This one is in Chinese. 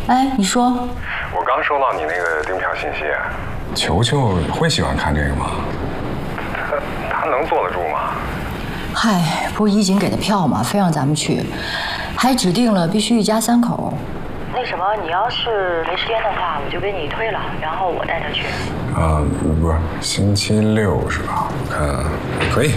哎，你说， 我刚收到你那个订票信息，球球会喜欢看这个吗？他能坐得住吗？ 嗨，不是已经给的票吗？非让咱们去，还指定了必须一家3口。那什么，你要是没时间的话，我就给你推了，然后我带他去。 不是星期六是吧？我看可以。